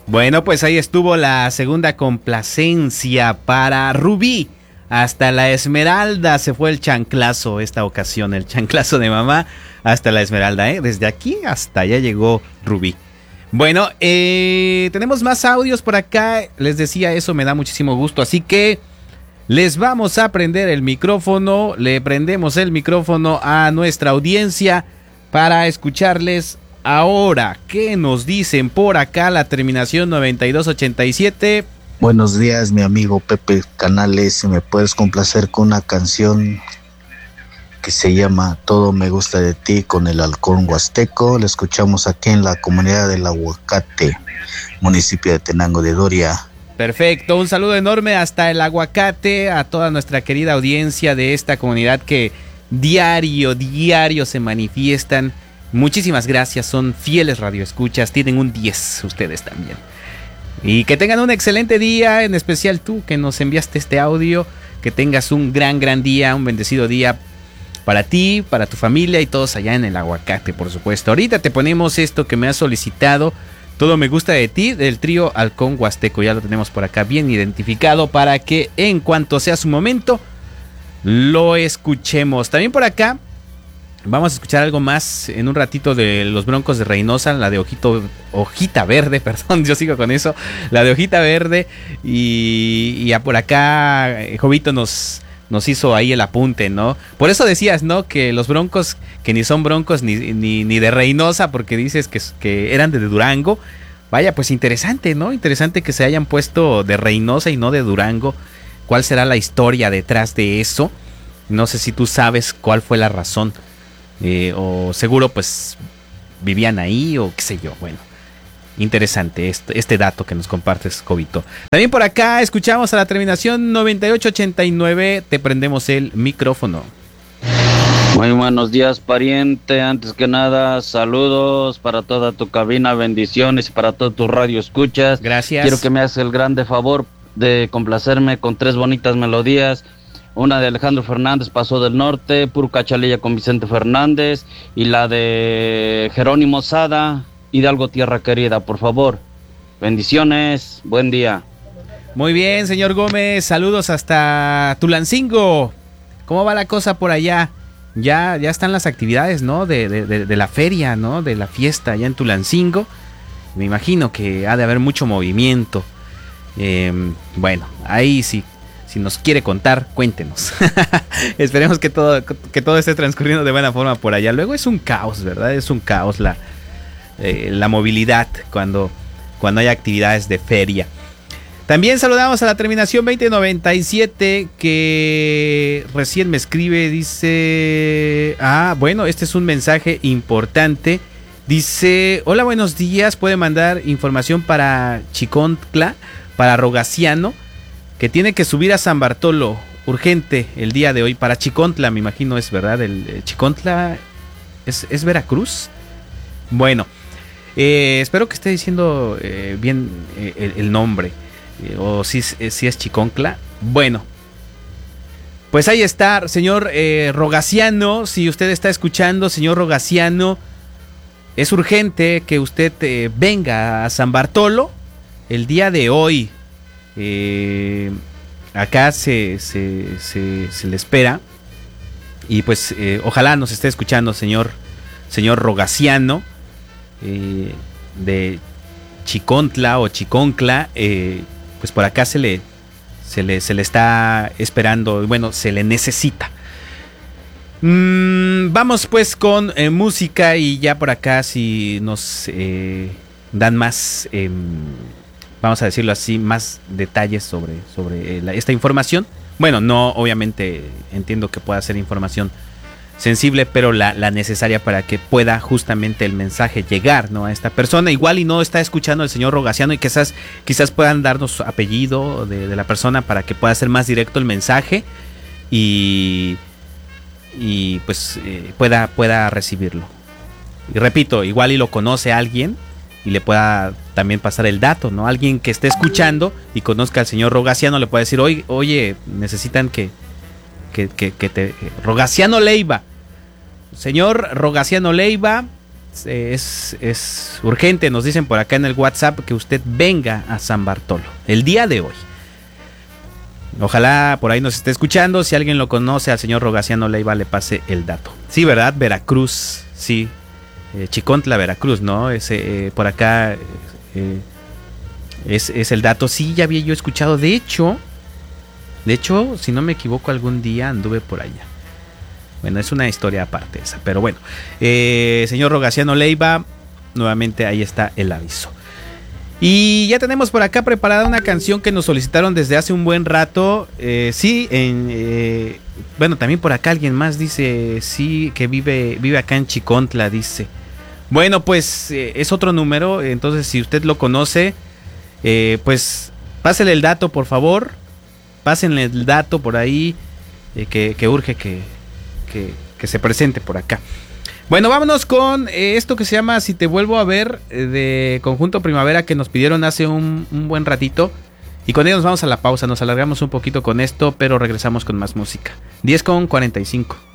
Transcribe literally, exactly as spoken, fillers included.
Bueno, pues ahí estuvo la segunda complacencia para Rubí. Hasta la Esmeralda se fue el chanclazo esta ocasión, el chanclazo de mamá hasta la Esmeralda, ¿eh? Desde aquí hasta allá llegó Rubí. Bueno, eh, tenemos más audios por acá, les decía, eso me da muchísimo gusto, así que les vamos a prender el micrófono, le prendemos el micrófono a nuestra audiencia para escucharles ahora. ¿Qué nos dicen por acá? La terminación noventa y dos ochenta y siete. Buenos días, mi amigo Pepe Canales. Si me puedes complacer con una canción que se llama Todo me gusta de ti con el Halcón Huasteco. La escuchamos aquí en la comunidad del Aguacate, municipio de Tenango de Doria. Perfecto, un saludo enorme hasta el Aguacate, a toda nuestra querida audiencia de esta comunidad que diario, diario se manifiestan. Muchísimas gracias, son fieles radioescuchas, tienen un diez ustedes también. Y que tengan un excelente día, en especial tú que nos enviaste este audio, que tengas un gran, gran día, un bendecido día para ti, para tu familia y todos allá en el Aguacate, por supuesto. Ahorita te ponemos esto que me has solicitado, Todo me gusta de ti, del trío Halcón Huasteco. Ya lo tenemos por acá bien identificado para que en cuanto sea su momento lo escuchemos. También por acá vamos a escuchar algo más en un ratito de los Broncos de Reynosa, la de Ojito, Hojita Verde, perdón, yo sigo con eso, la de Hojita Verde. Y, y ya por acá Jovito nos, nos hizo ahí el apunte, ¿no? Por eso decías, ¿no? Que los Broncos, que ni son Broncos ni, ni, ni de Reynosa, porque dices que, que eran de Durango. Vaya, pues interesante, ¿no? Interesante que se hayan puesto de Reynosa y no de Durango. ¿Cuál será la historia detrás de eso? No sé si tú sabes cuál fue la razón. Eh, o seguro pues vivían ahí o qué sé yo. Bueno, interesante este, este dato que nos compartes, Jovito. También por acá escuchamos a la terminación noventa y ocho ochenta y nueve. Te prendemos el micrófono. Muy buenos días, pariente. Antes que nada, saludos para toda tu cabina, bendiciones para todo tu radio escuchas. Gracias. Quiero que me hagas el grande favor de complacerme con tres bonitas melodías. Una de Alejandro Fernández, Paso del Norte, Puro Cachalilla con Vicente Fernández, y la de Jerónimo Sada, Hidalgo Tierra Querida, por favor. Bendiciones, buen día. Muy bien, señor Gómez, saludos hasta Tulancingo. ¿Cómo va la cosa por allá? Ya, ya están las actividades, ¿no? De, de, de, de la feria, ¿no? De la fiesta allá en Tulancingo. Me imagino que ha de haber mucho movimiento. Eh, bueno, ahí sí. Si nos quiere contar, cuéntenos. Esperemos que todo, que todo esté transcurriendo de buena forma por allá. Luego es un caos, ¿verdad? Es un caos la, eh, la movilidad cuando, cuando hay actividades de feria. También saludamos a la terminación veinte noventa y siete que recién me escribe. Dice... Ah, bueno, este es un mensaje importante. Dice... Hola, buenos días. Puede mandar información para Chicontla, para Rogaciano, que tiene que subir a San Bartolo urgente el día de hoy. Para Chicontla, me imagino es verdad. El, el Chicontla es, es Veracruz. Bueno, eh, espero que esté diciendo eh, bien eh, el, el nombre. Eh, o si, eh, si es Chicontla. Bueno, pues ahí está, señor eh, Rogaciano. Si usted está escuchando, señor Rogaciano, es urgente que usted eh, venga a San Bartolo el día de hoy. Eh, acá se, se, se, se le espera. Y pues eh, ojalá nos esté escuchando, señor señor Rogaciano, eh, de Chicontla o Chiconcla. Eh, pues por acá se le, se le se le está esperando. Bueno, se le necesita. mm, Vamos pues con eh, música. Y ya por acá si nos eh, dan más eh, vamos a decirlo así, más detalles sobre, sobre la, esta información. Bueno, no, obviamente entiendo que pueda ser información sensible, pero la, la necesaria para que pueda justamente el mensaje llegar, ¿no?, a esta persona. Igual y no está escuchando el señor Rogaciano y quizás, quizás puedan darnos su apellido de, de la persona para que pueda ser más directo el mensaje y, y pues eh, pueda, pueda recibirlo. Y repito, igual y lo conoce alguien y le pueda también pasar el dato, ¿no? Alguien que esté escuchando y conozca al señor Rogaciano le puede decir, oye, oye necesitan que, que, que, que te... Rogaciano Leiva. Señor Rogaciano Leiva, es, es urgente, nos dicen por acá en el WhatsApp, que usted venga a San Bartolo el día de hoy. Ojalá por ahí nos esté escuchando. Si alguien lo conoce, al señor Rogaciano Leiva le pase el dato. Sí, ¿verdad? Veracruz, sí. Eh, Chicontla, Veracruz, ¿no? Ese, eh, por acá eh, es, es el dato. Sí, ya había yo escuchado. De hecho, de hecho, si no me equivoco, algún día anduve por allá. Bueno, es una historia aparte esa. Pero bueno, eh, señor Rogaciano Leiva, nuevamente ahí está el aviso. Y ya tenemos por acá preparada una canción que nos solicitaron desde hace un buen rato. Eh, sí, en, eh, bueno, también por acá alguien más dice, sí, que vive, vive acá en Chicontla, dice. Bueno, pues eh, es otro número, entonces si usted lo conoce, eh, pues pásele el dato, por favor. Pásenle el dato por ahí, eh, que, que urge que, que, que se presente por acá. Bueno, vámonos con eh, esto que se llama Si te vuelvo a ver, eh, de Conjunto Primavera, que nos pidieron hace un, un buen ratito. Y con ello nos vamos a la pausa, nos alargamos un poquito con esto, pero regresamos con más música. diez con cuarenta y cinco.